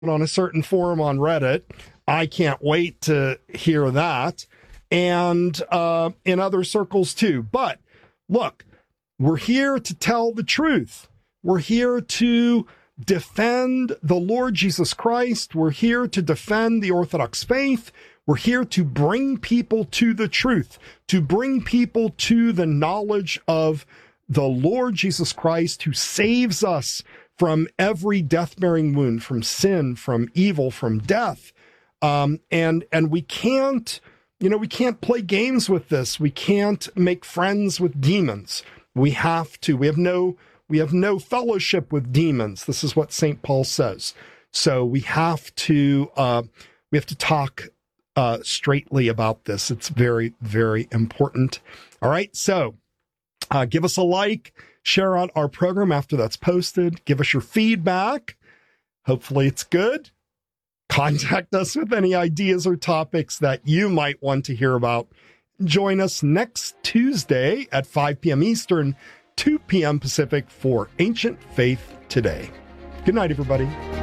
on a certain forum on Reddit. I can't wait to hear that. And in other circles too. But look, we're here to tell the truth. We're here to defend the Lord Jesus Christ. We're here to defend the Orthodox faith. We're here to bring people to the truth, to bring people to the knowledge of the Lord Jesus Christ, who saves us from every death-bearing wound, from sin, from evil, from death. And we can't, we can't play games with this. We can't make friends with demons. We have to. We have no fellowship with demons. This is what St. Paul says. So we have to talk straightly about this. It's very, very important. All right. So give us a like, share out our program after that's posted. Give us your feedback. Hopefully it's good. Contact us with any ideas or topics that you might want to hear about. Join us next Tuesday at 5 p.m. Eastern, 2 p.m. Pacific for Ancient Faith Today. Good night, everybody.